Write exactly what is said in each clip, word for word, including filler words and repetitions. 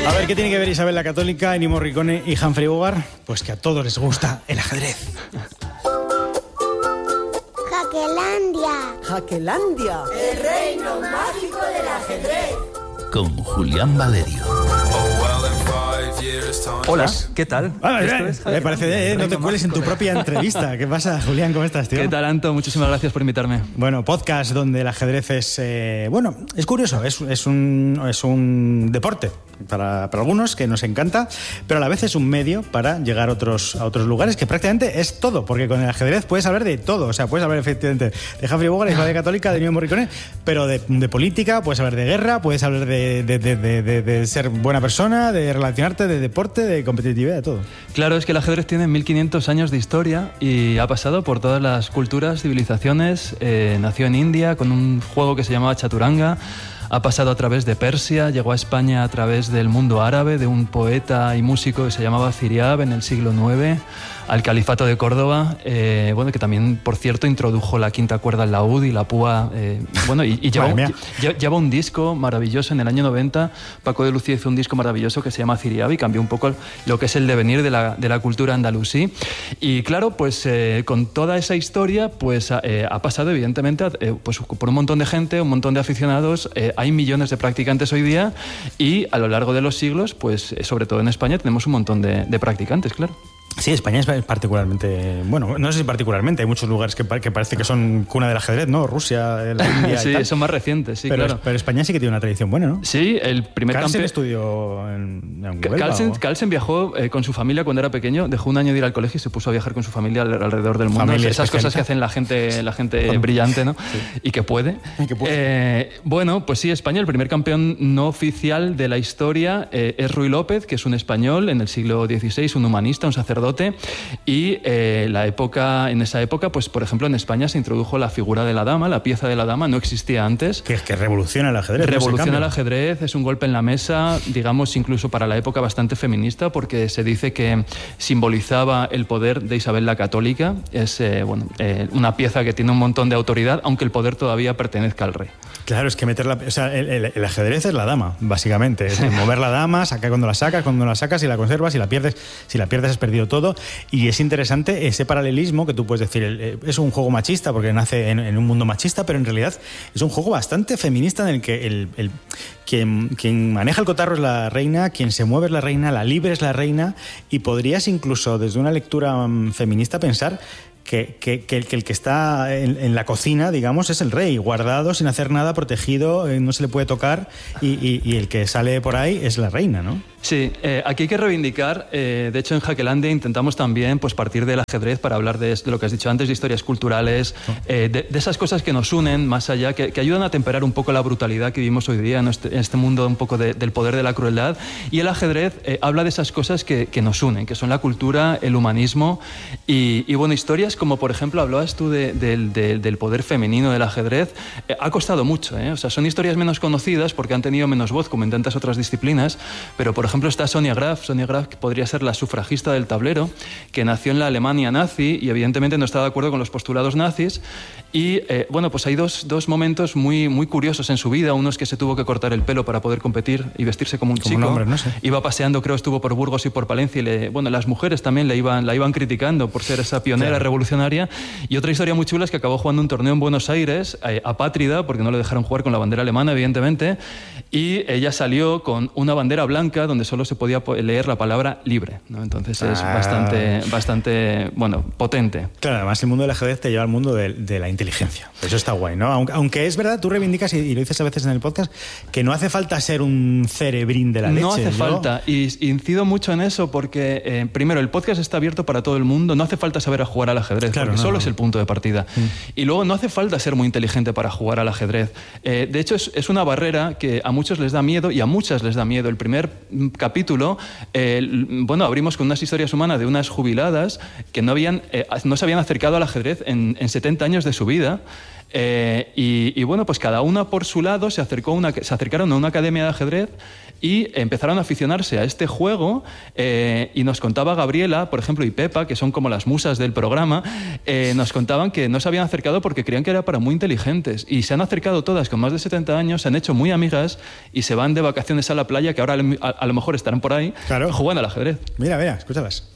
A ver, ¿qué tiene que ver Isabel la Católica, Ennio Morricone y Humphrey Bogart? Pues que a todos les gusta el ajedrez. Jaquelandia. Jaquelandia. El reino mágico del ajedrez. Con Julián Valerio. Hola, ¿qué tal? Ah, me parece, eh, no te cueles en tu propia entrevista. ¿Qué pasa, Julián? ¿Cómo estás, tío? ¿Qué tal, Anto? Muchísimas gracias por invitarme. Bueno, podcast donde el ajedrez es... Eh, bueno, es curioso, es, es, un, es un deporte para, para algunos que nos encanta, pero a la vez es un medio para llegar a otros, a otros lugares, que prácticamente es todo, porque con el ajedrez puedes hablar de todo. O sea, puedes hablar efectivamente de Humphrey Bogart, de Isabel la Católica, de Ennio Morricone, pero de, de política, puedes hablar de guerra, puedes hablar de, de, de, de, de, de ser buena persona, de relacionarte, de deporte, de competitividad, de todo. Claro, es que el ajedrez tiene mil quinientos años de historia y ha pasado por todas las culturas, civilizaciones. Eh, nació en India con un juego que se llamaba Chaturanga. Ha pasado a través de Persia, llegó a España a través del mundo árabe, de un poeta y músico que se llamaba Ziryab en el siglo nueve, al califato de Córdoba, eh, bueno, que también, por cierto, introdujo la quinta cuerda al laúd y la púa, eh, bueno, y, y lleva, un, lleva, lleva un disco maravilloso en el año noventa. Paco de Lucía hizo un disco maravilloso que se llama Ziryab y cambió un poco lo que es el devenir de la, de la cultura andalusí. Y claro, pues eh, con toda esa historia, pues eh, ha pasado evidentemente eh, pues, por un montón de gente, un montón de aficionados. Eh, hay millones de practicantes hoy día y a lo largo de los siglos, pues eh, sobre todo en España, tenemos un montón de, de practicantes, claro. Sí, España es particularmente... Bueno, no sé si particularmente, hay muchos lugares que, que parece que son cuna del ajedrez, ¿no? Rusia, la India sí, y tal. son más recientes, sí, pero, claro. Pero España sí que tiene una tradición buena, ¿no? Sí, el primer Carlsen campeón... estudió en, en Huelva, Carlsen, ¿o? Carlsen viajó eh, con su familia cuando era pequeño, dejó un año de ir al colegio y se puso a viajar con su familia alrededor del mundo. Familia Esas especialista. cosas que hacen la gente, la gente brillante, ¿no? Sí. Y que puede. Y que puede. Eh, bueno, pues sí, España, el primer campeón no oficial de la historia eh, es Ruy López, que es un español en el siglo dieciséis, un humanista, un sacerdote. Y eh, la época, en esa época, pues por ejemplo en España se introdujo la figura de la dama, la pieza de la dama, no existía antes. Que, que revoluciona el ajedrez. Revoluciona el ajedrez, es un golpe en la mesa, digamos incluso para la época bastante feminista, porque se dice que simbolizaba el poder de Isabel la Católica. Es eh, bueno, eh, una pieza que tiene un montón de autoridad, aunque el poder todavía pertenezca al rey. Claro, es que meter la, o sea, el, el, el ajedrez es la dama, básicamente. Es mover la dama, sacar cuando la sacas, cuando la sacas, si la conservas, si la pierdes, si la pierdes has perdido todo. Y es interesante ese paralelismo que tú puedes decir, el, es un juego machista porque nace en, en un mundo machista, pero en realidad es un juego bastante feminista en el que el, el, quien, quien maneja el cotarro es la reina, quien se mueve es la reina, la libre es la reina, y podrías incluso desde una lectura um, feminista pensar Que, que, que, el, que el que está en, en la cocina, digamos, es el rey, guardado, sin hacer nada, protegido, eh, no se le puede tocar, y, y, y el que sale por ahí es la reina, ¿no? Sí, eh, aquí hay que reivindicar, eh, de hecho en Jaquelandia intentamos también pues, partir del ajedrez para hablar de, de lo que has dicho antes, de historias culturales, eh, de, de esas cosas que nos unen más allá, que, que ayudan a temperar un poco la brutalidad que vivimos hoy día en este, en este mundo un poco de, del poder de la crueldad, y el ajedrez eh, habla de esas cosas que, que nos unen, que son la cultura, el humanismo, y, y bueno, historias como por ejemplo hablabas tú de, de, de, del poder femenino del ajedrez, eh, ha costado mucho, ¿eh? O sea, son historias menos conocidas porque han tenido menos voz como en tantas otras disciplinas, pero por ejemplo está Sonia Graf, Sonia Graf que podría ser la sufragista del tablero, que nació en la Alemania nazi y evidentemente no estaba de acuerdo con los postulados nazis, y eh, bueno, pues hay dos, dos momentos muy, muy curiosos en su vida. Uno es que se tuvo que cortar el pelo para poder competir y vestirse como un como chico. Un hombre, no sé. Iba paseando, creo, estuvo por Burgos y por Palencia y le, bueno, las mujeres también le iban, la iban criticando por ser esa pionera claro. revolucionaria. Y otra historia muy chula es que acabó jugando un torneo en Buenos Aires, eh, apátrida, porque no le dejaron jugar con la bandera alemana, evidentemente, y ella salió con una bandera blanca donde solo se podía leer la palabra libre, ¿no? Entonces es ah. bastante, bastante, bueno, potente. Claro, además el mundo del ajedrez te lleva al mundo de, de la inteligencia. Eso está guay, ¿no? Aunque, aunque es verdad, tú reivindicas, y, y lo dices a veces en el podcast, que no hace falta ser un cerebrín de la leche. No hace ¿no? falta, y incido mucho en eso porque, eh, primero, el podcast está abierto para todo el mundo, no hace falta saber a jugar al ajedrez, claro, porque no, solo no. es el punto de partida. Mm. Y luego no hace falta ser muy inteligente para jugar al ajedrez. Eh, de hecho, es, es una barrera que a muchos les da miedo y a muchas les da miedo. El primer capítulo, eh, bueno, abrimos con unas historias humanas de unas jubiladas que no, habían, eh, no se habían acercado al ajedrez en, en setenta años de su vida. Eh, y, y bueno, pues cada una por su lado se, acercó una, se acercaron a una academia de ajedrez y empezaron a aficionarse a este juego eh, y nos contaba Gabriela, por ejemplo, y Pepa, que son como las musas del programa, eh, nos contaban que no se habían acercado porque creían que era para muy inteligentes y se han acercado todas con más de setenta años, se han hecho muy amigas y se van de vacaciones a la playa, que ahora a, a lo mejor estarán por ahí claro. jugando al ajedrez. Mira, mira, escúchalas.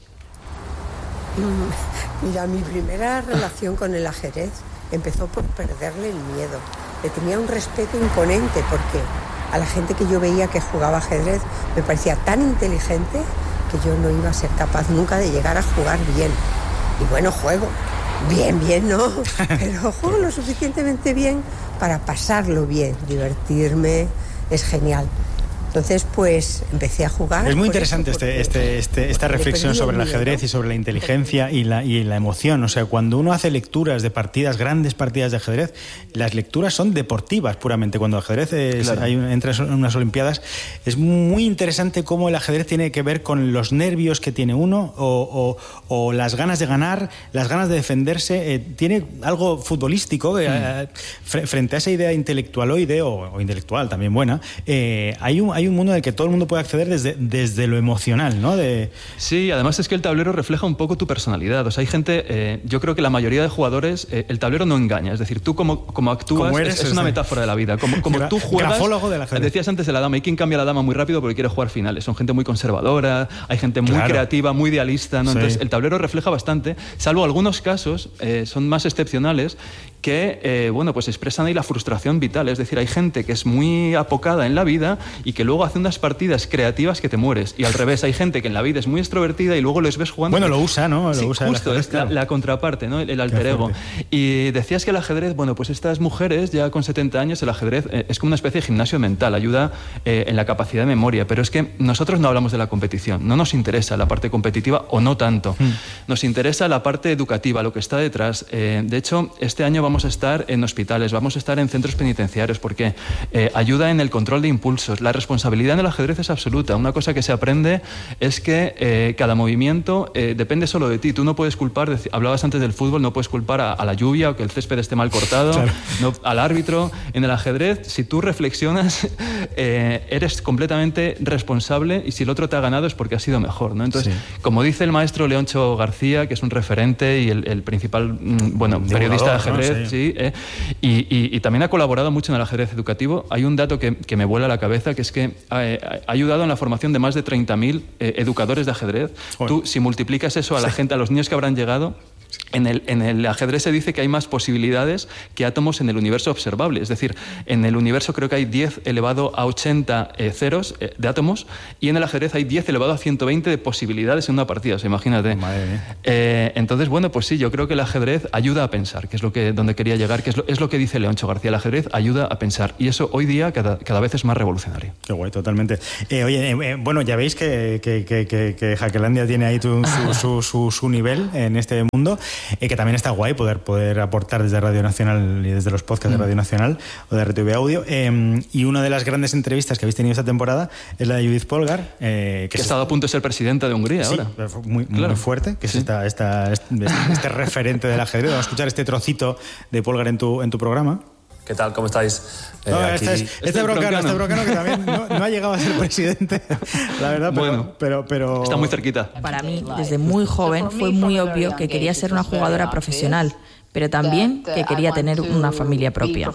Mira, mi primera relación con el ajedrez empezó por perderle el miedo. Le tenía un respeto imponente porque a la gente que yo veía que jugaba ajedrez me parecía tan inteligente que yo no iba a ser capaz nunca de llegar a jugar bien. Y bueno, juego. Bien, bien, ¿no? Pero juego lo suficientemente bien para pasarlo bien, divertirme, es genial. Entonces, pues, empecé a jugar. Es muy interesante eso, este, este, este, esta reflexión sobre el ajedrez y sobre la inteligencia y la, y la emoción. O sea, cuando uno hace lecturas de partidas, grandes partidas de ajedrez, las lecturas son deportivas puramente. Cuando el ajedrez es, claro. hay, entra en unas olimpiadas, es muy interesante cómo el ajedrez tiene que ver con los nervios que tiene uno o, o, o las ganas de ganar, las ganas de defenderse. Eh, tiene algo futbolístico eh, mm. frente a esa idea intelectualoide o, o intelectual también buena. Eh, hay un Hay un mundo en el que todo el mundo puede acceder desde, desde lo emocional, ¿no? De... Sí, además es que el tablero refleja un poco tu personalidad. O sea, hay gente, eh, yo creo que la mayoría de jugadores, eh, el tablero no engaña. Es decir, tú como, como actúas como eres, es, es una metáfora de la vida. Como, como tú juegas... Grafólogo de la gente. Decías antes de la dama, hay quien cambia la dama muy rápido porque quiere jugar finales. Son gente muy conservadora, hay gente muy claro. creativa, muy idealista, ¿no? Sí. Entonces, el tablero refleja bastante, salvo algunos casos, eh, son más excepcionales, que, eh, bueno, pues expresan ahí la frustración vital. Es decir, hay gente que es muy apocada en la vida y que luego hace unas partidas creativas que te mueres. Y al revés, hay gente que en la vida es muy extrovertida y luego les ves jugando. Bueno, lo usa, ¿no? Lo sí, usa justo, ajedrez, es la, claro. la contraparte, ¿no? El, el alter ego. Y decías que el ajedrez, bueno, pues estas mujeres ya con setenta años, el ajedrez eh, es como una especie de gimnasio mental, ayuda eh, en la capacidad de memoria. Pero es que nosotros no hablamos de la competición, no nos interesa la parte competitiva o no tanto. Hmm. Nos interesa la parte educativa, lo que está detrás. Eh, de hecho, este año vamos a estar en hospitales, vamos a estar en centros penitenciarios porque eh, ayuda en el control de impulsos. La responsabilidad en el ajedrez es absoluta. Una cosa que se aprende es que eh, cada movimiento eh, depende solo de ti. Tú no puedes culpar, hablabas antes del fútbol, no puedes culpar a, a la lluvia o que el césped esté mal cortado, claro. no, al árbitro. En el ajedrez, si tú reflexionas, eh, eres completamente responsable y si el otro te ha ganado es porque ha sido mejor, ¿no? Entonces, sí. como dice el maestro Leoncho García, que es un referente y el, el principal bueno, periodista de ajedrez, ¿no? sí, sí eh, y, y, y también ha colaborado mucho en el ajedrez educativo. Hay un dato que, que me vuela la cabeza, que es que ha, ha ayudado en la formación de más de treinta mil eh, educadores de ajedrez. Joder. Tú, si multiplicas eso a la sí. gente, a los niños que habrán llegado, en el, en el ajedrez se dice que hay más posibilidades que átomos en el universo observable. Es decir, en el universo creo que hay diez elevado a ochenta eh, ceros eh, de átomos y en el ajedrez hay diez elevado a ciento veinte de posibilidades en una partida. O sea, imagínate. Madre mía. Eh, entonces, bueno, pues sí, yo creo que el ajedrez ayuda a pensar, que es lo que, donde quería llegar, que es lo, es lo que dice Leoncho García. El ajedrez ayuda a pensar y eso hoy día cada, cada vez es más revolucionario. Qué guay, totalmente. Eh, oye, eh, bueno, ya veis que, que, que, que, que Hackelandia tiene ahí tu, su, su, su, su nivel en este mundo. Eh, que también está guay poder, poder aportar desde Radio Nacional y desde los podcasts mm. de Radio Nacional o de R T V Audio. Eh, y una de las grandes entrevistas que habéis tenido esta temporada es la de Judith Polgar. Eh, que, que ha estado a punto de ser presidenta de Hungría sí, ahora. Muy, muy claro. fuerte, que sí. es esta, esta, este, este referente del ajedrez. Vamos a escuchar este trocito de Polgar en tu, en tu programa. ¿Qué tal? ¿Cómo estáis? Eh, no, aquí... Este, es, este, broncano, este broncano que también no, no ha llegado a ser presidente, la verdad, pero, bueno, pero, pero... está muy cerquita. Para mí, desde muy joven, fue muy obvio que quería ser una jugadora profesional, pero también que quería tener una familia propia.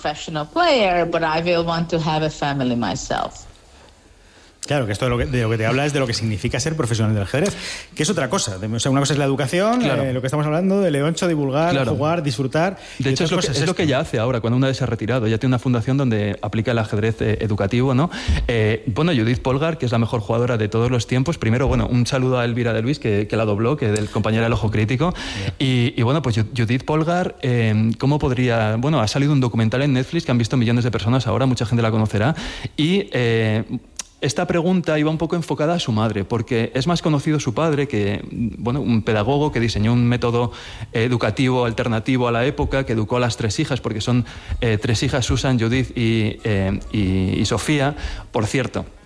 Claro, que esto de lo que, de lo que te habla es de lo que significa ser profesional del ajedrez, que es otra cosa. O sea, una cosa es la educación, claro. eh, lo que estamos hablando, de Leoncho, divulgar, claro. jugar, disfrutar. De hecho, es lo, que, es lo que ella hace ahora, cuando una vez se ha retirado. Ella tiene una fundación donde aplica el ajedrez eh, educativo, ¿no? Eh, bueno, Judith Polgar, que es la mejor jugadora de todos los tiempos. Primero, bueno, un saludo a Elvira de Luis, que, que la dobló, que del compañero del Ojo Crítico. Yeah. Y, y bueno, pues Judith Polgar, eh, ¿cómo podría...? Bueno, ha salido un documental en Netflix que han visto millones de personas ahora, mucha gente la conocerá. Y... Eh, Esta pregunta iba un poco enfocada a su madre, porque es más conocido su padre, que, bueno, un pedagogo que diseñó un método educativo alternativo a la época, que educó a las tres hijas, porque son eh, tres hijas, Susan, Judith y, eh, y, y Sofía. Por cierto,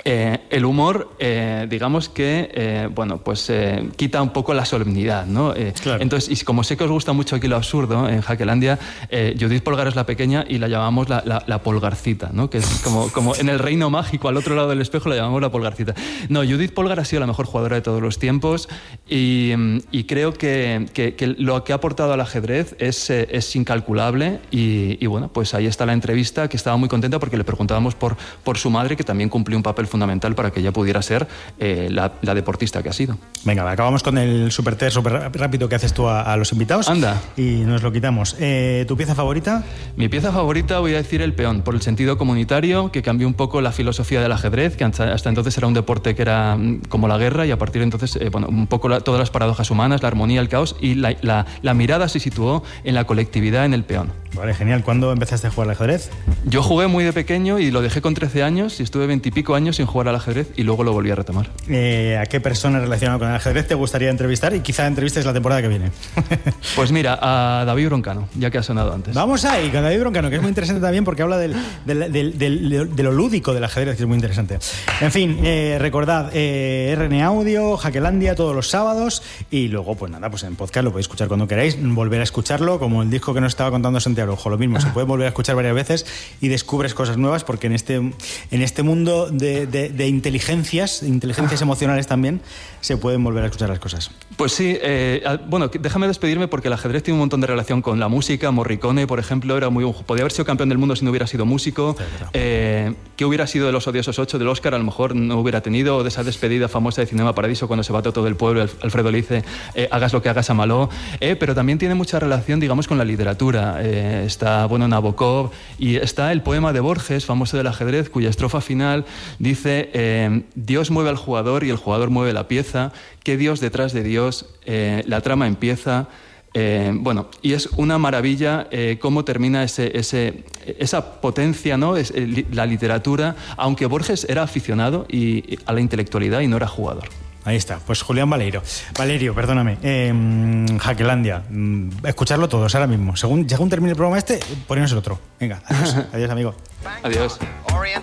Eh, el humor, eh, digamos que, eh, bueno, pues eh, quita un poco la solemnidad, ¿no? Eh, claro. Entonces, y como sé que os gusta mucho aquí lo absurdo, en Jaquelandia, eh, Judith Polgar es la pequeña y la llamamos la, la, la Polgarcita, ¿no? Que es como, como en el reino mágico, al otro lado del espejo, la llamamos la Polgarcita. No, Judith Polgar ha sido la mejor jugadora de todos los tiempos y, y creo que, que, que lo que ha aportado al ajedrez es, eh, es incalculable y, y, bueno, pues ahí está la entrevista, que estaba muy contenta porque le preguntábamos por, por su madre, que también cumplió un papel fundamental para que ella pudiera ser eh, la, la deportista que ha sido. Venga, acabamos con el super test súper rápido que haces tú a, a los invitados. Anda. Y nos lo quitamos. Eh, ¿Tu pieza favorita? Mi pieza favorita voy a decir el peón, por el sentido comunitario, que cambió un poco la filosofía del ajedrez, que hasta entonces era un deporte que era como la guerra, y a partir de entonces, eh, bueno, un poco la, todas las paradojas humanas, la armonía, el caos, y la, la, la mirada se situó en la colectividad, en el peón. Vale, genial. ¿Cuándo empezaste a jugar al ajedrez? Yo jugué muy de pequeño y lo dejé con trece años y estuve veintipico años sin jugar al ajedrez y luego lo volví a retomar. Eh, ¿A qué persona relacionada con el ajedrez te gustaría entrevistar? Y quizá entrevistes la temporada que viene. Pues mira, a David Broncano, ya que ha sonado antes. Vamos ahí, con David Broncano, que es muy interesante también porque habla del, del, del, del, de lo lúdico del ajedrez, que es muy interesante. En fin, eh, recordad, eh, R N Audio, Jaquelandia, todos los sábados, y luego, pues nada, pues en podcast lo podéis escuchar cuando queráis, volver a escucharlo, como el disco que nos estaba contando Santiago Ojo, lo mismo, se puede volver a escuchar varias veces y descubres cosas nuevas, porque en este, en este mundo de, de, de inteligencias, inteligencias emocionales también, se pueden volver a escuchar las cosas. Pues sí, eh, bueno, déjame despedirme porque el ajedrez tiene un montón de relación con la música. Morricone, por ejemplo, era muy, podía haber sido campeón del mundo si no hubiera sido músico. Eh, ¿Qué hubiera sido de Los Odiosos ocho del Oscar? A lo mejor no hubiera tenido, o de esa despedida famosa de Cinema Paradiso cuando se bate todo el pueblo, Alfredo le dice, eh, hagas lo que hagas a Maló. Eh, pero también tiene mucha relación, digamos, con la literatura. Eh, está, bueno, Nabokov, y está el poema de Borges, famoso del ajedrez, cuya estrofa final dice, eh, Dios mueve al jugador y el jugador mueve la pieza, que Dios detrás de Dios, eh, la trama empieza. Eh, bueno, y es una maravilla eh, cómo termina ese, ese, esa potencia, ¿no? Es, eh, la literatura, aunque Borges era aficionado y, y a la intelectualidad y no era jugador. Ahí está, pues Julián Valerio. Valerio, perdóname. Eh, Jaquelandia. Escucharlo todos ahora mismo. Según, según termine el programa este, ponemos el otro. Venga, adiós, adiós amigo. Adiós.